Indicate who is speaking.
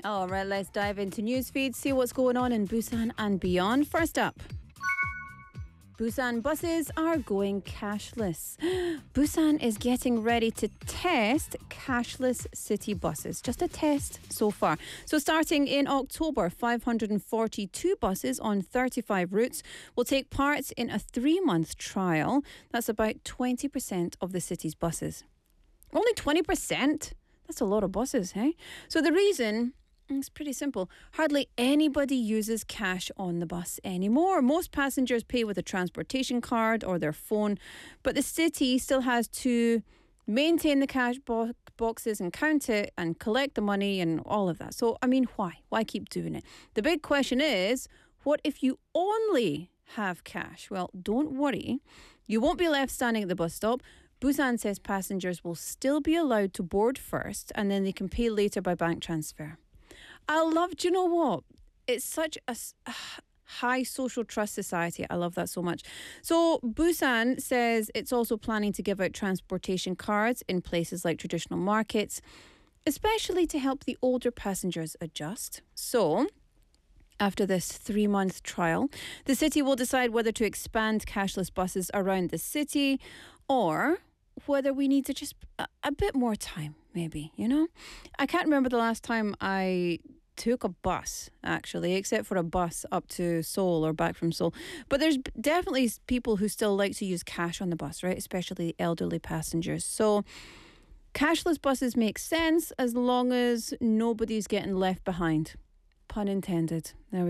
Speaker 1: All right, let's dive into newsfeed, see what's going on in Busan and beyond. First up, Busan buses are going cashless. Busan is getting ready to test cashless city buses. Just a test so far. So starting in October, 542 buses on 35 routes will take part in a 3-month trial. That's about 20% of the city's buses. Only 20%? That's a lot of buses, hey? So the reason... it's pretty simple. Hardly anybody uses cash on the bus anymore. Most passengers pay with a transportation card or their phone, but the city still has to maintain the cash boxes and count it and collect the money and all of that. So, I mean, why? Why keep doing it? The big question is, what if you only have cash? Well, don't worry. You won't be left standing at the bus stop. Busan says passengers will still be allowed to board first and then they can pay later by bank transfer. Do you know what? It's such a high social trust society. I love that so much. So Busan says it's also planning to give out transportation cards in places like traditional markets, especially to help the older passengers adjust. So after this 3-month trial, the city will decide whether to expand cashless buses around the city or whether we need to just a bit more time, maybe, you know? I can't remember the last time I took a bus, actually, except for a bus up to Seoul or back from Seoul. But there's definitely people who still like to use cash on the bus, right? Especially elderly passengers. So cashless buses make sense as long as nobody's getting left behind. Pun intended. There we